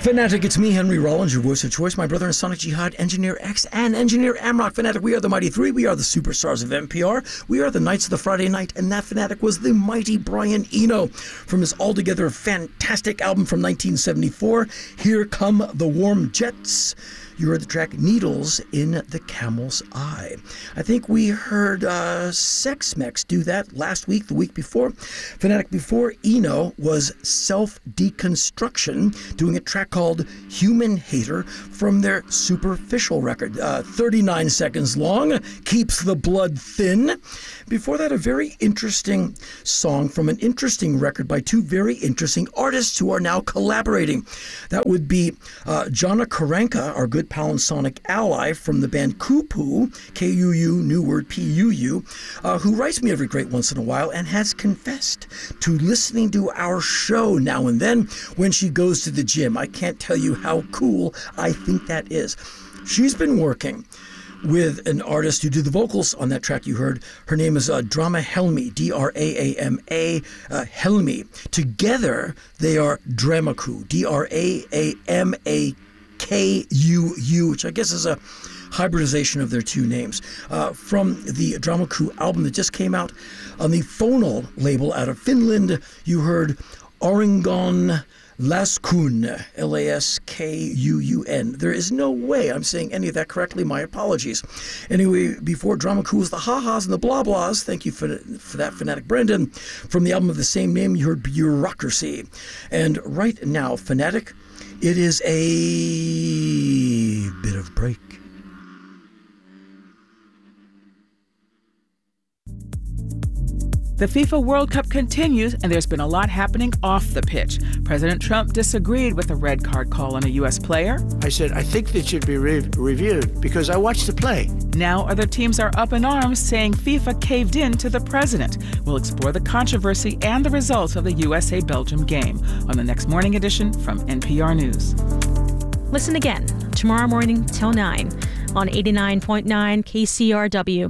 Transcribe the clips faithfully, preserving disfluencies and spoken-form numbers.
Fanatic, it's me, Henry Rollins, your voice of choice, my brother in Sonic Jihad, Engineer X, and Engineer Amrock. Fanatic, we are the Mighty Three, we are the superstars of N P R, we are the Knights of the Friday Night, and that Fanatic was the mighty Brian Eno from his altogether fantastic album from nineteen seventy-four, Here Come the Warm Jets. You heard the track Needles in the Camel's Eye. I think we heard uh, Sex Mex do that last week, the week before. Fanatic before Eno was Self-Deconstruction, doing a track called Human Hater from their Superficial record. Uh, thirty-nine seconds long, keeps the blood thin. Before that, a very interesting song from an interesting record by two very interesting artists who are now collaborating. That would be uh, Jana Karanka, our good pal and sonic ally from the band Kupu, K U U, new word P U U, uh, who writes me every great once in a while and has confessed to listening to our show now and then when she goes to the gym. I can't tell you how cool I think that is. She's been working with an artist who did the vocals on that track you heard. Her name is uh, Drama Helmi, D R A A M A, uh, Helmi. Together, they are Dramaku, D R A A M A K U U, which I guess is a hybridization of their two names. Uh, from the Dramaku album that just came out on the Fonal label out of Finland, you heard Auringon Laskun, L A S K U U N. There is no way I'm saying any of that correctly. My apologies. Anyway, before Dramaku was the ha-has and the blah-blahs. Thank you for, for that, Fanatic Brendan. From the album of the same name, you heard Bureaucracy. And right now, Fanatic, it is a bit of break. The FIFA World Cup continues, and there's been a lot happening off the pitch. President Trump disagreed with a red card call on a U S player. I said, I think that should be re- reviewed because I watched the play. Now other teams are up in arms saying FIFA caved in to the president. We'll explore the controversy and the results of the U S A-Belgium game on the next morning edition from N P R News. Listen again tomorrow morning till nine on eighty-nine point nine K C R W.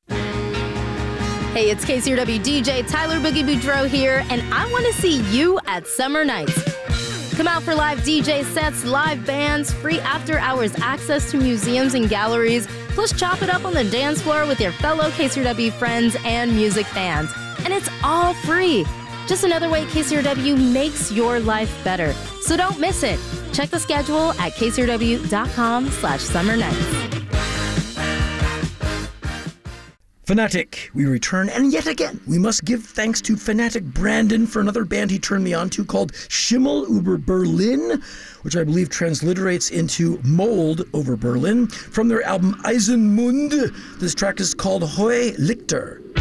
Hey, it's K C R W D J Tyler Boogie Boudreaux here, and I want to see you at Summer Nights. Come out for live D J sets, live bands, free after-hours access to museums and galleries, plus chop it up on the dance floor with your fellow K C R W friends and music fans. And it's all free. Just another way K C R W makes your life better. So don't miss it. Check the schedule at k c r w dot com slash summer nights. Fanatic, we return, and yet again, we must give thanks to Fanatic Brandon for another band he turned me on to called Schimmel über Berlin, which I believe transliterates into Mold over Berlin. From their album Eisenmund, this track is called Hohe Lichter.